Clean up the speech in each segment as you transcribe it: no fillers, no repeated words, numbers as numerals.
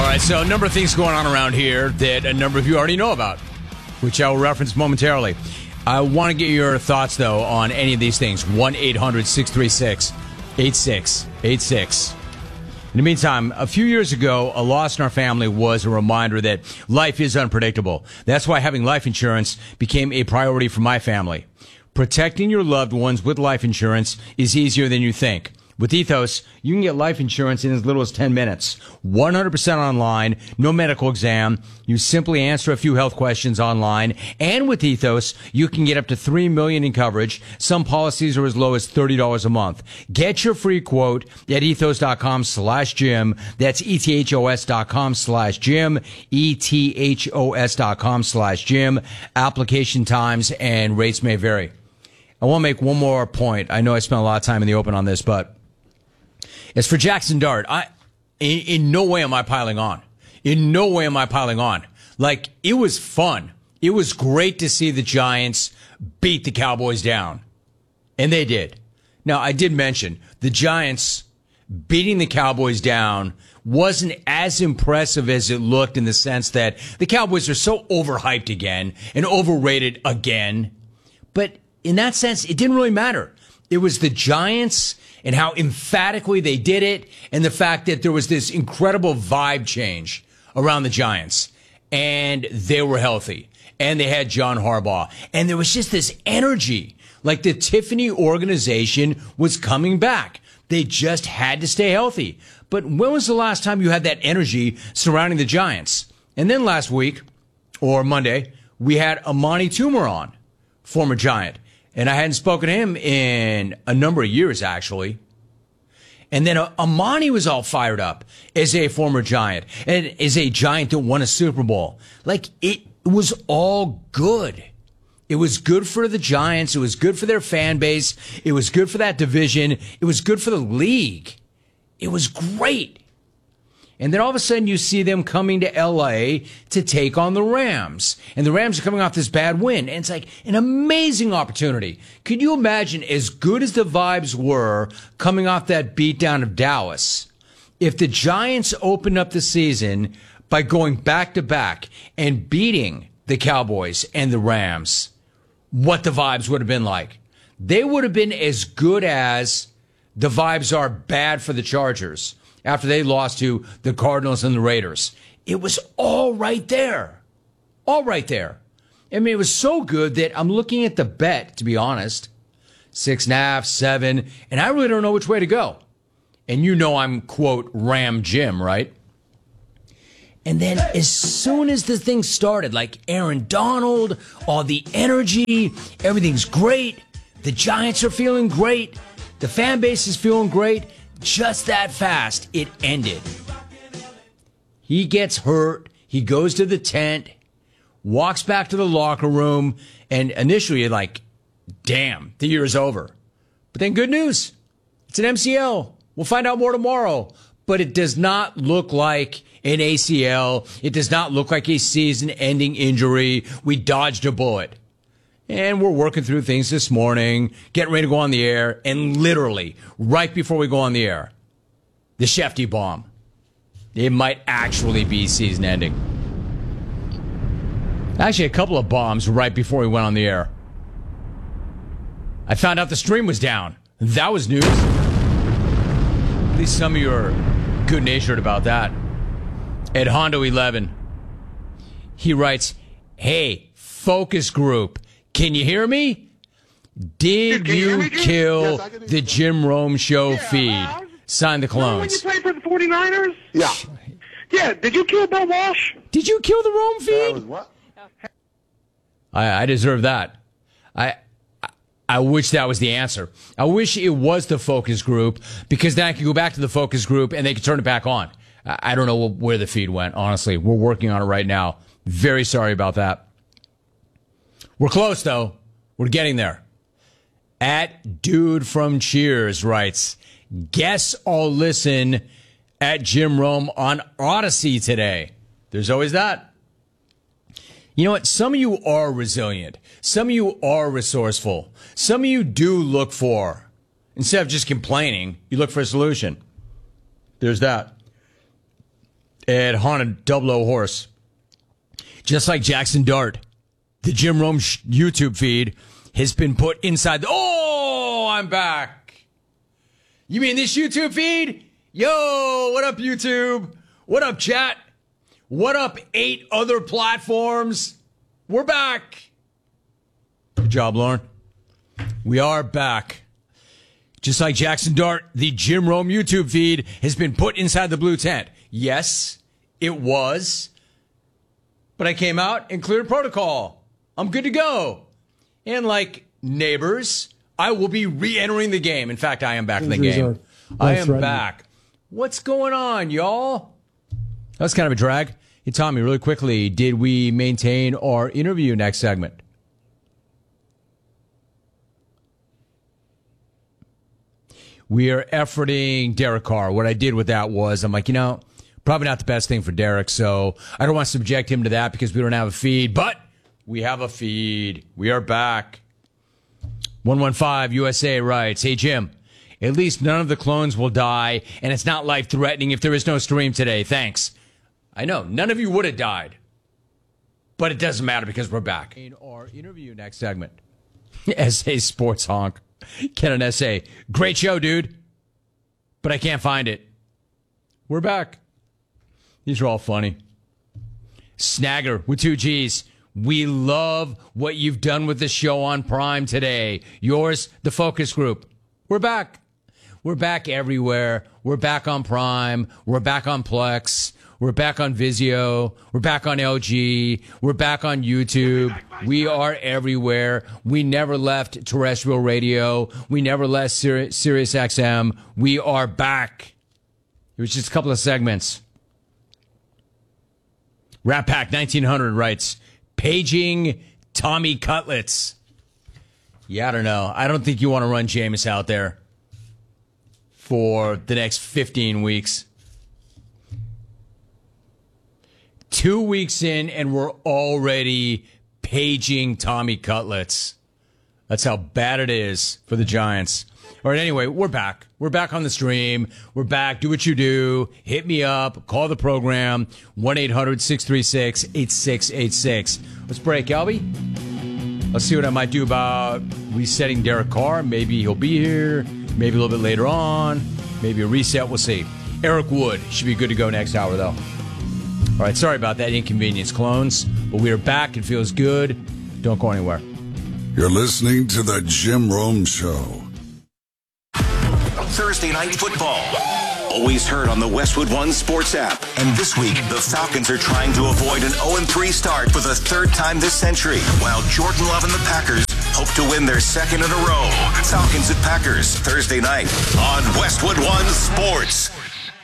right, so a number of things going on around here that a number of you already know about, which I will reference momentarily. I want to get your thoughts, though, on any of these things. 1-800-636-8686. In the meantime, a few years ago, a loss in our family was a reminder that life is unpredictable. That's why having life insurance became a priority for my family. Protecting your loved ones with life insurance is easier than you think. With Ethos, you can get life insurance in as little as 10 minutes. 100% online, no medical exam. You simply answer a few health questions online. And with Ethos, you can get up to $3 million in coverage. Some policies are as low as $30 a month. Get your free quote at ethos.com/Jim. That's ethos.com/Jim. ethos.com/Jim. Application times and rates may vary. I want to make one more point. I know I spent a lot of time in the open on this, but as for Jackson Dart, in no way am I piling on. In no way am I piling on. Like, it was fun. It was great to see the Giants beat the Cowboys down. And they did. Now, I did mention the Giants beating the Cowboys down wasn't as impressive as it looked, in the sense that the Cowboys are so overhyped again and overrated again. But in that sense, it didn't really matter. It was the Giants and how emphatically they did it, and the fact that there was this incredible vibe change around the Giants, and they were healthy, and they had John Harbaugh, and there was just this energy, like the Tiffany organization was coming back. They just had to stay healthy. But when was the last time you had that energy surrounding the Giants? And then last week, or Monday, we had Amani Toomer on, former Giant. And I hadn't spoken to him in a number of years, actually. And then Amani was all fired up as a former Giant and as a Giant that won a Super Bowl. Like, it was all good. It was good for the Giants. It was good for their fan base. It was good for that division. It was good for the league. It was great. And then all of a sudden you see them coming to L.A. to take on the Rams. And the Rams are coming off this bad win. And it's like an amazing opportunity. Could you imagine, as good as the vibes were coming off that beatdown of Dallas, if the Giants opened up the season by going back-to-back and beating the Cowboys and the Rams, what the vibes would have been like? They would have been as good as the vibes are bad for the Chargers after they lost to the Cardinals and the Raiders. It was all right there. All right there. I mean, it was so good that I'm looking at the bet, to be honest. 6.5, 7, and I really don't know which way to go. And you know I'm, quote, Ram Jim, right? And then as soon as the thing started, like Aaron Donald, all the energy, everything's great. The Giants are feeling great. The fan base is feeling great. Just that fast, it ended. He gets hurt. He goes to the tent, walks back to the locker room, and initially you're like, damn, the year is over. But then good news. It's an MCL. We'll find out more tomorrow. But it does not look like an ACL. It does not look like a season-ending injury. We dodged a bullet. And we're working through things this morning, getting ready to go on the air, and literally, right before we go on the air, the Shefty bomb. It might actually be season-ending. Actually, a couple of bombs right before we went on the air. I found out the stream was down. That was news. At least some of you are good-natured about that. Ed Hondo 11. He writes, hey, focus group. Can you hear me? Did you kill the Jim Rome Show feed? Sign the clones. When you played for the 49ers? Yeah. Yeah, did you kill Bill Walsh? Did you kill the Rome feed? Was what? I deserve that. I wish that was the answer. I wish it was the focus group, because then I could go back to the focus group and they could turn it back on. I don't know where the feed went, honestly. We're working on it right now. Very sorry about that. We're close, though. We're getting there. At Dude from Cheers writes, guess I'll listen at Jim Rome on Odyssey today. There's always that. You know what? Some of you are resilient. Some of you are resourceful. Some of you do look for, instead of just complaining, you look for a solution. There's that. It haunted Double O Horse. Just like Jackson Dart, the Jim Rome YouTube feed has been put inside the... Oh, I'm back. You mean this YouTube feed? Yo, what up, YouTube? What up, chat? What up, 8 other platforms? We're back. Good job, Lauren. We are back. Just like Jackson Dart, the Jim Rome YouTube feed has been put inside the blue tent. Yes, it was. But I came out and cleared protocol. I'm good to go. And like neighbors, I will be re-entering the game. In fact, I am back in the game. I am back. What's going on, y'all? That's kind of a drag. Hey, Tommy, really quickly, did we maintain our interview next segment? We are efforting Derek Carr. What I did with that was I'm like, probably not the best thing for Derek, so I don't want to subject him to that because we don't have a feed, but we have a feed. We are back. 115 USA writes, hey, Jim, at least none of the clones will die, and it's not life-threatening if there is no stream today. Thanks. I know, none of you would have died, but it doesn't matter because we're back. In our interview next segment, SA Sports Honk. Ken and SA. Great show, dude. But I can't find it. We're back. These are all funny. Snagger with 2 G's. We love what you've done with the show on Prime today. Yours, the focus group. We're back. We're back everywhere. We're back on Prime. We're back on Plex. We're back on Vizio. We're back on LG. We're back on YouTube. We are everywhere. We never left terrestrial radio. We never left Sirius XM. We are back. It was just a couple of segments. Rat Pack 1900 writes, paging Tommy Cutlets. Yeah, I don't know. I don't think you want to run Jameis out there for the next 15 weeks. 2 weeks in, and we're already paging Tommy Cutlets. That's how bad it is for the Giants. All right, anyway, we're back. We're back on the stream. We're back. Do what you do. Hit me up. Call the program. 1-800-636-8686. Let's break, Albie. Let's see what I might do about resetting Derek Carr. Maybe he'll be here. Maybe a little bit later on. Maybe a reset. We'll see. Eric Wood should be good to go next hour, though. All right, sorry about that inconvenience, clones. But we are back. It feels good. Don't go anywhere. You're listening to The Jim Rome Show. Thursday Night Football. Always heard on the Westwood One Sports app. And this week, the Falcons are trying to avoid an 0-3 start for the third time this century, while Jordan Love and the Packers hope to win their second in a row. Falcons at Packers, Thursday night on Westwood One Sports.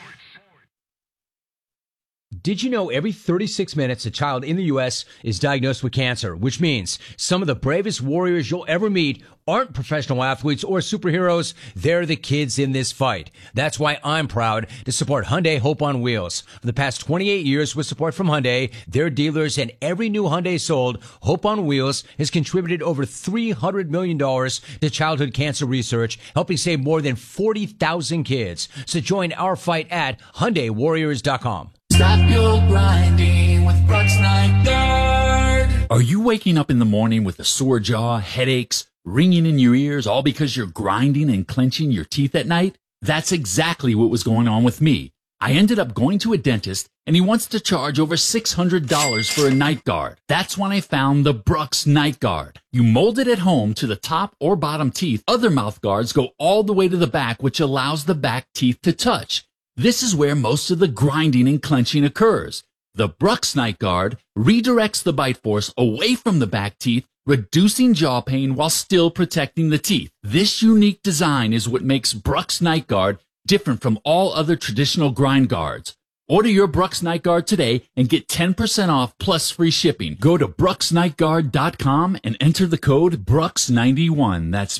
Did you know every 36 minutes a child in the U.S. is diagnosed with cancer, which means some of the bravest warriors you'll ever meet aren't professional athletes or superheroes. They're the kids in this fight. That's why I'm proud to support Hyundai Hope on Wheels. For the past 28 years with support from Hyundai, their dealers, and every new Hyundai sold, Hope on Wheels has contributed over $300 million to childhood cancer research, helping save more than 40,000 kids. So join our fight at HyundaiWarriors.com. Stop your grinding with Brooks Night Guard. Are you waking up in the morning with a sore jaw, headaches, ringing in your ears, all because you're grinding and clenching your teeth at night? That's exactly what was going on with me. I ended up going to a dentist, and he wants to charge over $600 for a night guard. That's when I found the Brooks Night Guard. You mold it at home to the top or bottom teeth. Other mouth guards go all the way to the back, which allows the back teeth to touch. This is where most of the grinding and clenching occurs. The Brooks Night Guard redirects the bite force away from the back teeth, reducing jaw pain while still protecting the teeth. This unique design is what makes Brooks Night Guard different from all other traditional grind guards. Order your Brooks Night Guard today and get 10% off plus free shipping. Go to brooksnightguard.com and enter the code BROOKS91. That's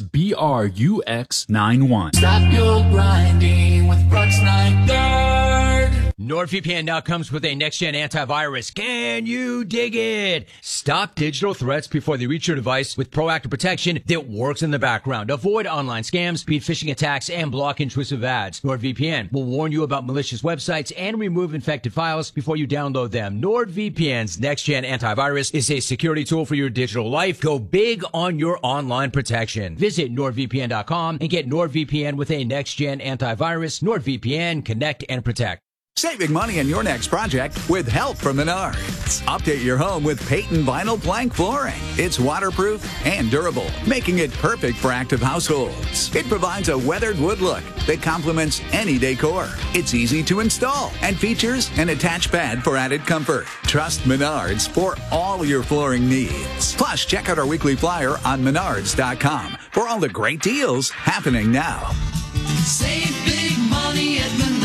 BRUX91. Stop your grinding with Brooks Night Guard. NordVPN now comes with a next-gen antivirus. Can you dig it? Stop digital threats before they reach your device with proactive protection that works in the background. Avoid online scams, beat phishing attacks, and block intrusive ads. NordVPN will warn you about malicious websites and remove infected files before you download them. NordVPN's next-gen antivirus is a security tool for your digital life. Go big on your online protection. Visit NordVPN.com and get NordVPN with a next-gen antivirus. NordVPN, connect and protect. Saving money on your next project with help from Menards. Update your home with Peyton Vinyl Plank Flooring. It's waterproof and durable, making it perfect for active households. It provides a weathered wood look that complements any decor. It's easy to install and features an attached pad for added comfort. Trust Menards for all your flooring needs. Plus, check out our weekly flyer on Menards.com for all the great deals happening now. Save big money at Menards.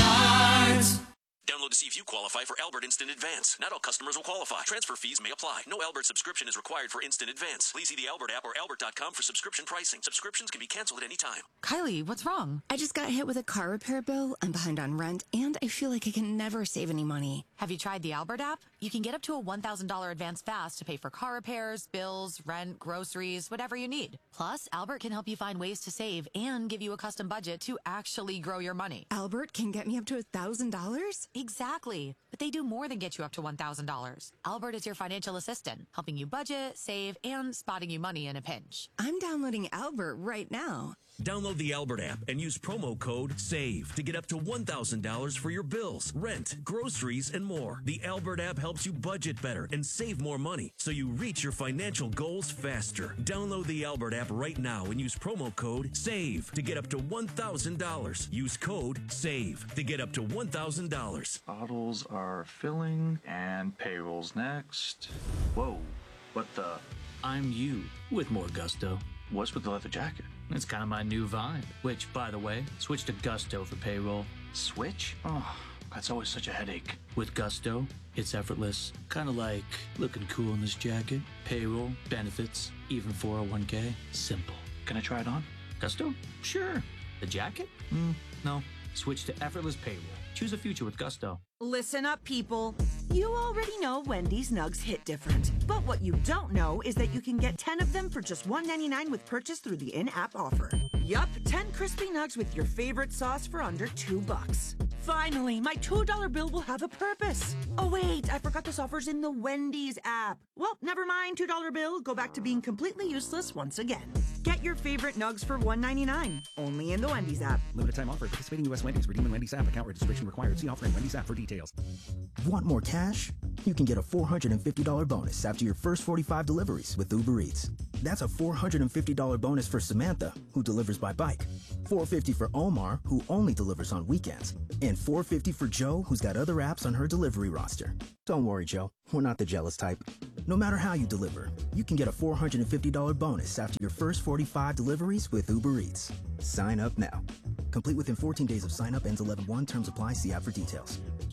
Download to see if you qualify for Albert Instant Advance. Not all customers will qualify. Transfer fees may apply. No Albert subscription is required for Instant Advance. Please see the Albert app or albert.com for subscription pricing. Subscriptions can be canceled at any time. Kylie, what's wrong? I just got hit with a car repair bill. I'm behind on rent, and I feel like I can never save any money. Have you tried the Albert app? You can get up to a $1,000 advance fast to pay for car repairs, bills, rent, groceries, whatever you need. Plus, Albert can help you find ways to save and give you a custom budget to actually grow your money. Albert can get me up to $1,000? Exactly. But they do more than get you up to $1,000. Albert is your financial assistant, helping you budget, save, and spotting you money in a pinch. I'm downloading Albert right now. Download the Albert app and use promo code SAVE to get up to $1,000 for your bills, rent, groceries, and more. The Albert app helps you budget better and save more money so you reach your financial goals faster. Download the Albert app right now and use promo code SAVE to get up to $1,000. Use code SAVE to get up to $1,000. Bottles are filling and payroll's next. Whoa, what the? I'm you with more gusto. What's with the leather jacket? It's kind of my new vibe. Which, by the way, switch to Gusto for payroll. Switch? Oh, that's always such a headache. With Gusto, it's effortless. Kind of like looking cool in this jacket. Payroll, benefits, even 401k. Simple. Can I try it on? Gusto? Sure. The jacket? No. Switch to effortless payroll. Choose a future with Gusto. Listen up, people. You already know Wendy's Nugs hit different. But what you don't know is that you can get 10 of them for just $1.99 with purchase through the in-app offer. Yup, 10 crispy nugs with your favorite sauce for under $2. Finally, my $2 bill will have a purpose. Oh wait, I forgot this offer's in the Wendy's app. Well, never mind, $2 bill. Go back to being completely useless once again. Get your favorite nugs for $1.99. Only in the Wendy's app. Limited time offer. Participating U.S. Wendy's. Redeem in Wendy's app. Account registration required. See offer in Wendy's app for details. Want more cash? You can get a $450 bonus after your first 45 deliveries with Uber Eats. That's a $450 bonus for Samantha, who delivers by bike. $450 for Omar, who only delivers on weekends. And $450 for Joe, who's got other apps on her delivery roster. Don't worry, Joe. We're not the jealous type. No matter how you deliver, you can get a $450 bonus after your first 45 deliveries with Uber Eats. Sign up now. Complete within 14 days of sign up. Ends 11/1. Terms apply. See app for details.